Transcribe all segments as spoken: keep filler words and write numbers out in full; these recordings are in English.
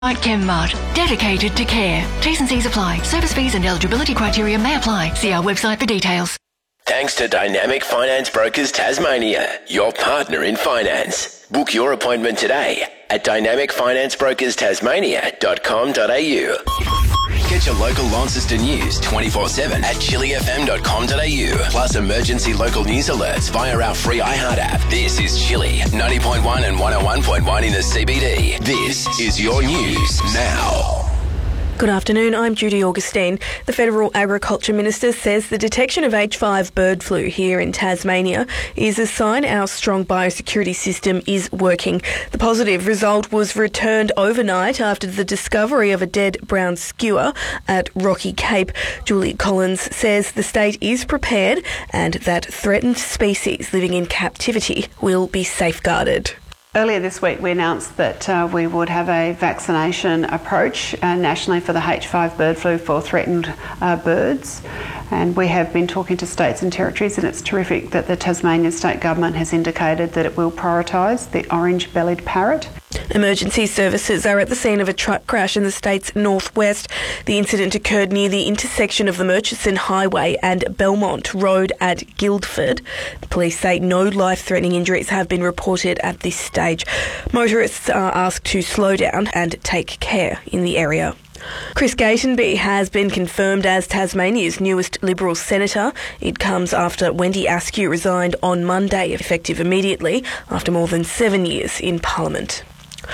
ChemMart, dedicated to care. T's and C's apply. Service fees and eligibility criteria may apply. See our website for details. Thanks to Dynamic Finance Brokers Tasmania, your partner in finance. Book your appointment today at dynamic finance brokers tasmania dot com dot a u. Get your local Launceston news twenty-four seven at chili f m dot com dot a u. Plus emergency local news alerts via our free iHeart app. This is Chili, ninety point one and one oh one point one in the C B D. This is your news now. Good afternoon, I'm Judy Augustine. The Federal Agriculture Minister says the detection of H five bird flu here in Tasmania is a sign our strong biosecurity system is working. The positive result was returned overnight after the discovery of a dead brown skua at Rocky Cape. Julie Collins says the state is prepared and that threatened species living in captivity will be safeguarded. Earlier this week we announced that uh, we would have a vaccination approach uh, nationally for the H five bird flu for threatened uh, birds, and we have been talking to states and territories, and it's terrific that the Tasmanian State Government has indicated that it will prioritise the orange-bellied parrot. Emergency services are at the scene of a truck crash in the state's northwest. The incident occurred near the intersection of the Murchison Highway and Belmont Road at Guildford. The police say no life-threatening injuries have been reported at this stage. Motorists are asked to slow down and take care in the area. Chris Gatenby has been confirmed as Tasmania's newest Liberal senator. It comes after Wendy Askew resigned on Monday, effective immediately after more than seven years in Parliament.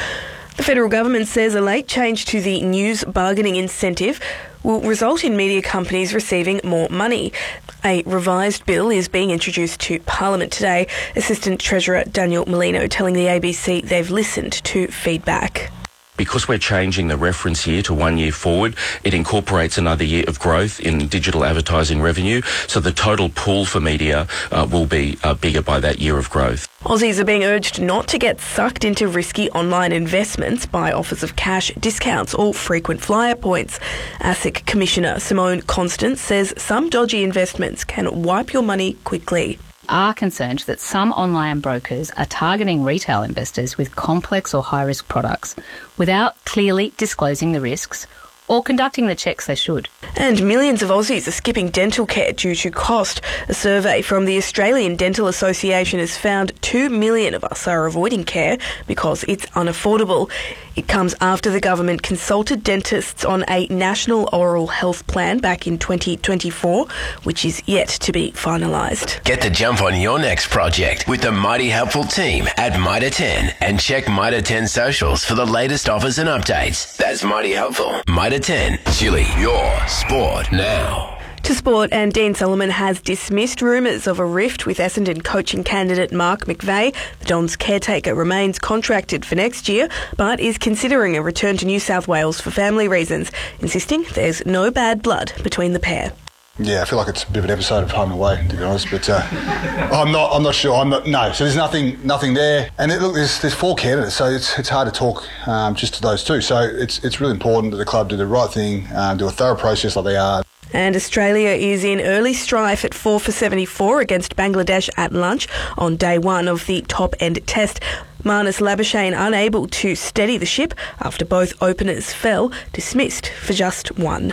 The federal government says a late change to the news bargaining incentive will result in media companies receiving more money. A revised bill is being introduced to Parliament today. Assistant Treasurer Daniel Molino telling the A B C they've listened to feedback. Because we're changing the reference year to one year forward, it incorporates another year of growth in digital advertising revenue, so the total pool for media uh, will be uh, bigger by that year of growth. Aussies are being urged not to get sucked into risky online investments by offers of cash, discounts or frequent flyer points. ASIC Commissioner Simone Constance says some dodgy investments can wipe your money quickly. Are concerned that some online brokers are targeting retail investors with complex or high-risk products without clearly disclosing the risks or conducting the checks they should. And millions of Aussies are skipping dental care due to cost. A survey from the Australian Dental Association has found two million of us are avoiding care because it's unaffordable. It comes after the government consulted dentists on a national oral health plan back in twenty twenty-four, which is yet to be finalised. Get the jump on your next project with the mighty helpful team at Mitre ten, and check Mitre ten socials for the latest offers and updates. That's mighty helpful. Mitre ten, Chili, your sport now. To sport, and Dean Solomon has dismissed rumours of a rift with Essendon coaching candidate Mark McVeigh. The Dons caretaker remains contracted for next year, but is considering a return to New South Wales for family reasons, insisting there's no bad blood between the pair. Yeah, I feel like it's a bit of an episode of Home and Away, to be honest, but uh, I'm not. I'm not sure. I'm not. No, so there's nothing, nothing there. And it, look, there's there's four candidates, so it's it's hard to talk um, just to those two. So it's it's really important that the club do the right thing, um, do a thorough process like they are. And Australia is in early strife at four for seventy-four against Bangladesh at lunch on day one of the top-end test. Marnus Labuschagne unable to steady the ship after both openers fell, dismissed for just one.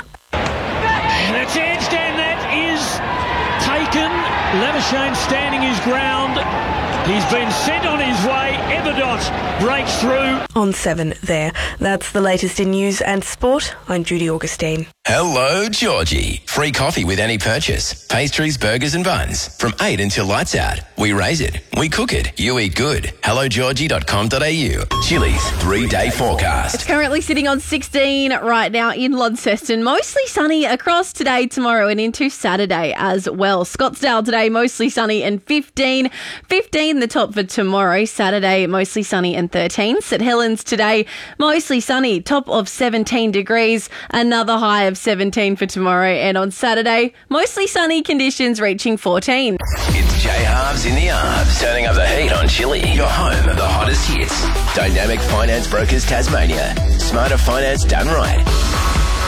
And that's edged, and that is taken. Labuschagne standing his ground. He's been sent on his way. Eberdot breaks through. On seven there. That's the latest in news and sport. I'm Judy Augustine. Hello, Georgie. Free coffee with any purchase. Pastries, burgers and buns. From eight until lights out. We raise it. We cook it. You eat good. hello georgie dot com dot a u. Chili's three-day forecast. It's currently sitting on sixteen right now in Launceston. Mostly sunny across today, tomorrow and into Saturday as well. Scottsdale today, mostly sunny and fifteen. fifteen the top for tomorrow. Saturday, mostly sunny and thirteen. St Helens today, mostly sunny, top of seventeen degrees. Another high of seventeen for tomorrow, and on Saturday, mostly sunny conditions reaching fourteen. It's J Halves in the Arms, turning up the heat on Chili, your home of the hottest hits. Dynamic Finance Brokers Tasmania. Smarter finance done right.